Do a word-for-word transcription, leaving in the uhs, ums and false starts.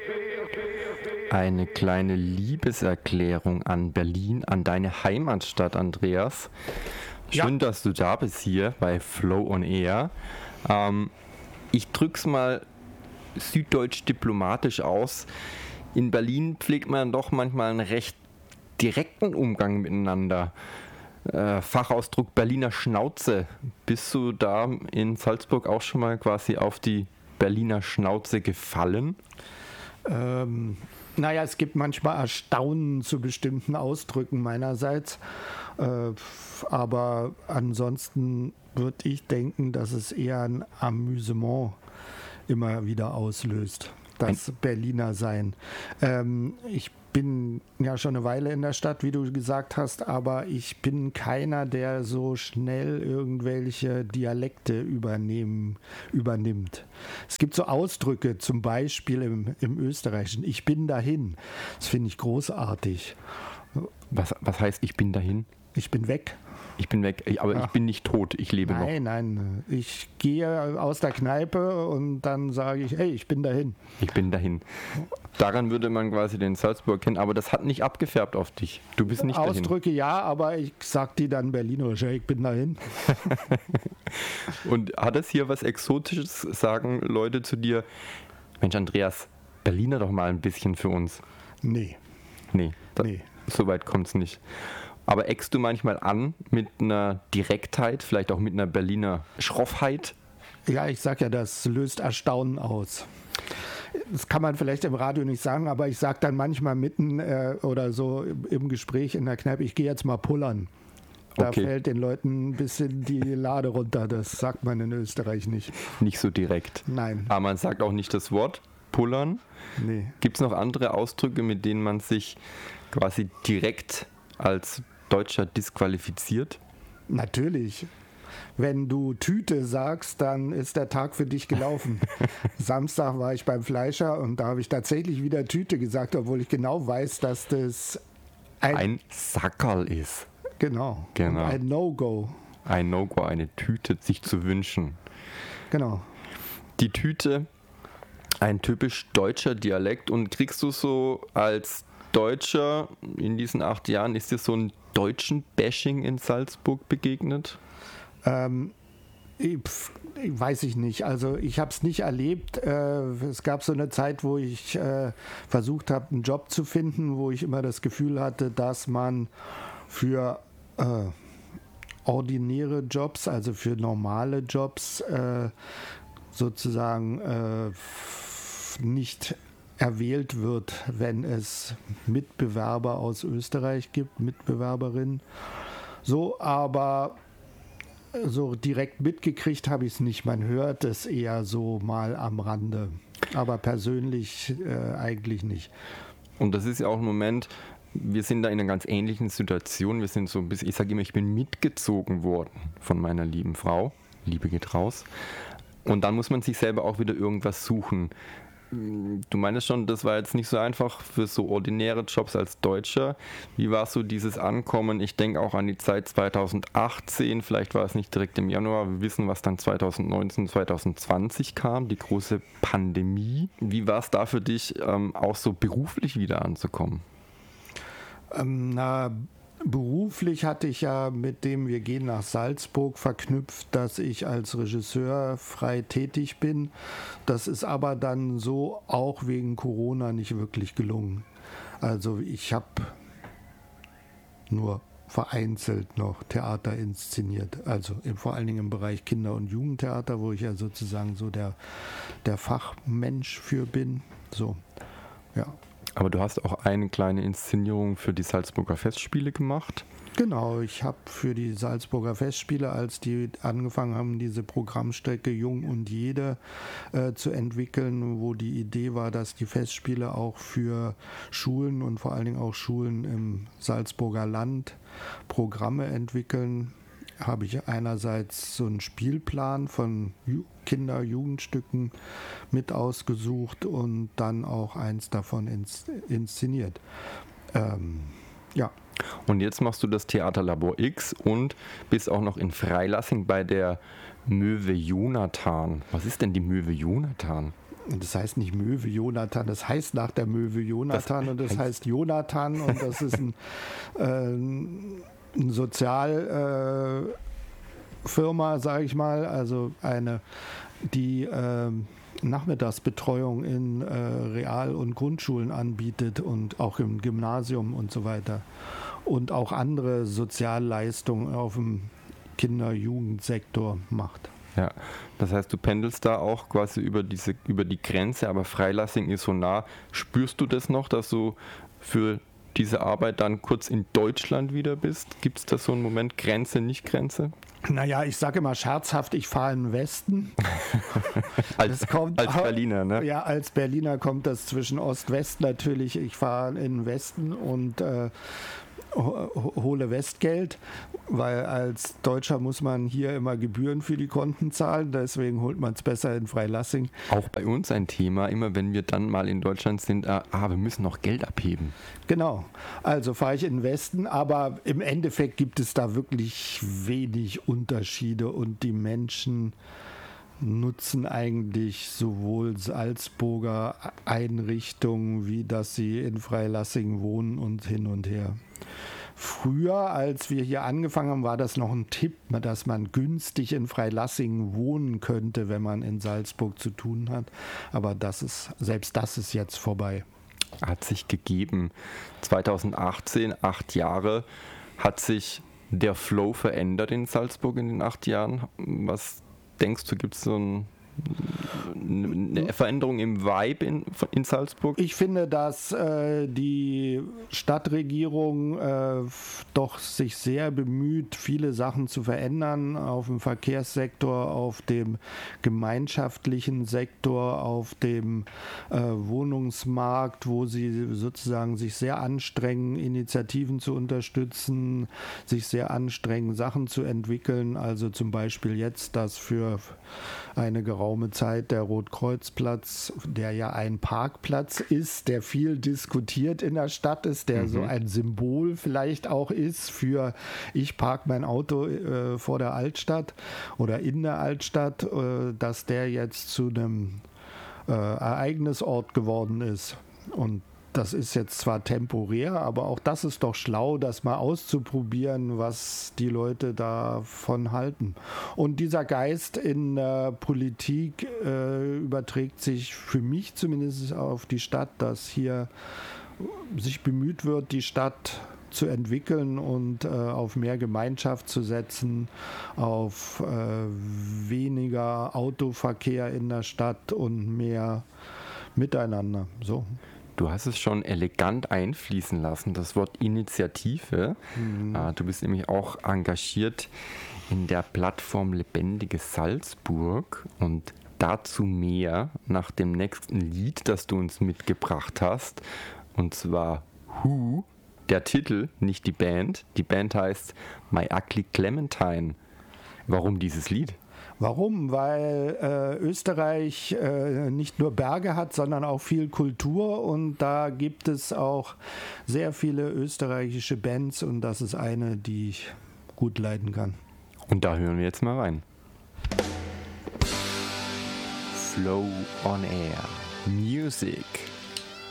Eine kleine Liebeserklärung an Berlin, an deine Heimatstadt, Andreas. Schön, ja. dass du da bist hier bei Flow on Air. Ähm, ich drück's mal süddeutsch diplomatisch aus. In Berlin pflegt man doch manchmal einen recht direkten Umgang miteinander. Äh, Fachausdruck Berliner Schnauze. Bist du da in Salzburg auch schon mal quasi auf die Berliner Schnauze gefallen? Ähm, naja, es gibt manchmal Erstaunen zu bestimmten Ausdrücken meinerseits. Äh, aber ansonsten würde ich denken, dass es eher ein Amüsement immer wieder auslöst. Das Berliner Sein. Ähm, ich bin ja schon eine Weile in der Stadt, wie du gesagt hast, aber ich bin keiner, der so schnell irgendwelche Dialekte übernehmen, übernimmt. Es gibt so Ausdrücke, zum Beispiel im, im Österreichischen, ich bin dahin. Das finde ich großartig. Was, was heißt, ich bin dahin? Ich bin weg. Ich bin weg, aber Ach. ich bin nicht tot, ich lebe nein, noch. Nein, nein, ich gehe aus der Kneipe und dann sage ich, hey, ich bin dahin. Ich bin dahin. Daran würde man quasi den Salzburg kennen, aber das hat nicht abgefärbt auf dich. Du bist nicht dahin. Ausdrücke ja, aber ich sag die dann Berlinerisch, hey, ich bin dahin. Und hat es hier was Exotisches, sagen Leute zu dir, Mensch Andreas, Berliner doch mal ein bisschen für uns? Nee. Nee, da, nee. so weit kommt es nicht. Aber eckst du manchmal an mit einer Direktheit, vielleicht auch mit einer Berliner Schroffheit? Ja, ich sag ja, das löst Erstaunen aus. Das kann man vielleicht im Radio nicht sagen, aber ich sage dann manchmal mitten äh, oder so im Gespräch in der Kneipe, ich gehe jetzt mal pullern. Da okay. fällt den Leuten ein bisschen die Lade runter. Das sagt man in Österreich nicht. Nicht so direkt. Nein. Aber man sagt auch nicht das Wort pullern. Nee. Gibt es noch andere Ausdrücke, mit denen man sich quasi direkt als Deutscher disqualifiziert? Natürlich. Wenn du Tüte sagst, dann ist der Tag für dich gelaufen. Samstag war ich beim Fleischer und da habe ich tatsächlich wieder Tüte gesagt, obwohl ich genau weiß, dass das ein, ein Sackerl ist. Genau. genau. Ein No-Go. Ein No-Go, eine Tüte sich zu wünschen. Genau. Die Tüte, ein typisch deutscher Dialekt. Und kriegst du so als Deutscher in diesen acht Jahren, ist dir so ein deutschen Bashing in Salzburg begegnet? Ähm, ich, weiß ich nicht. Also ich habe es nicht erlebt. Äh, es gab so eine Zeit, wo ich äh, versucht habe, einen Job zu finden, wo ich immer das Gefühl hatte, dass man für äh, ordinäre Jobs, also für normale Jobs, äh, sozusagen äh, nicht erwählt wird, wenn es Mitbewerber aus Österreich gibt, Mitbewerberinnen. So, aber so direkt mitgekriegt habe ich es nicht. Man hört es eher so mal am Rande, aber persönlich äh, eigentlich nicht. Und das ist ja auch ein Moment, wir sind da in einer ganz ähnlichen Situation. Wir sind so ein bisschen, ich sage immer, ich bin mitgezogen worden von meiner lieben Frau. Liebe geht raus. Und dann muss man sich selber auch wieder irgendwas suchen. Du meinst schon, das war jetzt nicht so einfach für so ordinäre Jobs als Deutscher. Wie war so dieses Ankommen? Ich denke auch an die Zeit zwanzig achtzehn, vielleicht war es nicht direkt im Januar. Wir wissen, was dann zwanzig neunzehn, zwanzig zwanzig kam, die große Pandemie. Wie war es da für dich, ähm, auch so beruflich wieder anzukommen? Ähm, na, beruflich hatte ich ja mit dem Wir gehen nach Salzburg verknüpft, dass ich als Regisseur frei tätig bin. Das ist aber dann so auch wegen Corona nicht wirklich gelungen. Also ich habe nur vereinzelt noch Theater inszeniert, also im, vor allen Dingen im Bereich Kinder- und Jugendtheater, wo ich ja sozusagen so der, der Fachmensch für bin. So, ja. Aber du hast auch eine kleine Inszenierung für die Salzburger Festspiele gemacht. Genau, ich habe für die Salzburger Festspiele, als die angefangen haben, diese Programmstrecke Jung und Jede äh, zu entwickeln, wo die Idee war, dass die Festspiele auch für Schulen und vor allen Dingen auch Schulen im Salzburger Land Programme entwickeln, habe ich einerseits so einen Spielplan von Ju- Kinder-, Jugendstücken mit ausgesucht und dann auch eins davon ins, inszeniert. Ähm, ja. Und jetzt machst du das Theaterlabor X und bist auch noch in Freilassing bei der Möwe Jonathan. Was ist denn die Möwe Jonathan? das heißt nicht Möwe Jonathan, das heißt nach der Möwe Jonathan das und das heißt, heißt Jonathan und das ist ein, äh, ein Sozialfirma, äh, sage ich mal, also eine, die äh, Nachmittagsbetreuung in äh, Real- und Grundschulen anbietet und auch im Gymnasium und so weiter und auch andere Sozialleistungen auf dem Kinder-Jugendsektor macht. Ja, das heißt, du pendelst da auch quasi über diese über die Grenze, aber Freilassing ist so nah. Spürst du das noch, dass du für diese Arbeit dann kurz in Deutschland wieder bist? Gibt es da so einen Moment, Grenze, nicht Grenze? Naja, ich sage immer scherzhaft, ich fahre in den Westen. als, kommt, als Berliner, ne? Ja, als Berliner kommt das zwischen Ost-West natürlich. Ich fahre in den Westen und äh, hole Westgeld, weil als Deutscher muss man hier immer Gebühren für die Konten zahlen, deswegen holt man es besser in Freilassing. Auch bei uns ein Thema, immer wenn wir dann mal in Deutschland sind, ah, wir müssen noch Geld abheben. Genau, also fahre ich in den Westen, aber im Endeffekt gibt es da wirklich wenig Unterschiede und die Menschen nutzen eigentlich sowohl Salzburger Einrichtungen, wie dass sie in Freilassing wohnen und hin und her. Früher, als wir hier angefangen haben, war das noch ein Tipp, dass man günstig in Freilassing wohnen könnte, wenn man in Salzburg zu tun hat. Aber das ist, selbst das ist jetzt vorbei. Hat sich gegeben. zwanzig achtzehn, acht Jahre, hat sich der Flow verändert in Salzburg in den acht Jahren. Was denkst du, gibt es so ein, eine Veränderung im Vibe in, in Salzburg? Ich finde, dass äh, die Stadtregierung äh, doch sich sehr bemüht, viele Sachen zu verändern auf dem Verkehrssektor, auf dem gemeinschaftlichen Sektor, auf dem äh, Wohnungsmarkt, wo sie sozusagen sich sehr anstrengen, Initiativen zu unterstützen, sich sehr anstrengen, Sachen zu entwickeln. Also zum Beispiel jetzt, dass für eine geraume Zeit der Rotkreuzplatz, der ja ein Parkplatz ist, der viel diskutiert in der Stadt ist, der mhm. so ein Symbol vielleicht auch ist für ich parke mein Auto äh, vor der Altstadt oder in der Altstadt, äh, dass der jetzt zu einem äh, Ereignisort geworden ist. Und das ist jetzt zwar temporär, aber auch das ist doch schlau, das mal auszuprobieren, was die Leute davon halten. Und dieser Geist in der Politik äh, überträgt sich für mich zumindest auf die Stadt, dass hier sich bemüht wird, die Stadt zu entwickeln und äh, auf mehr Gemeinschaft zu setzen, auf äh, weniger Autoverkehr in der Stadt und mehr Miteinander. So. Du hast es schon elegant einfließen lassen, das Wort Initiative. Mhm. Du bist nämlich auch engagiert in der Plattform Lebendiges Salzburg und dazu mehr nach dem nächsten Lied, das du uns mitgebracht hast, und zwar Who, der Titel, nicht die Band. Die Band heißt My Ugly Clementine. Warum dieses Lied? Warum? Weil äh, Österreich äh, nicht nur Berge hat, sondern auch viel Kultur und da gibt es auch sehr viele österreichische Bands und das ist eine, die ich gut leiden kann. Und da hören wir jetzt mal rein. Flow on Air. Music.